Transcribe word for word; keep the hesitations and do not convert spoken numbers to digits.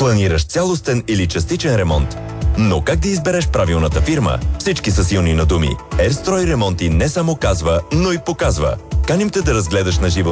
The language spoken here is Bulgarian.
Планираш цялостен или частичен ремонт. Но как да избереш правилната фирма? Всички са силни на думи. Ерстрой Ремонти не само казва, но и показва. Каним те да разгледаш на живо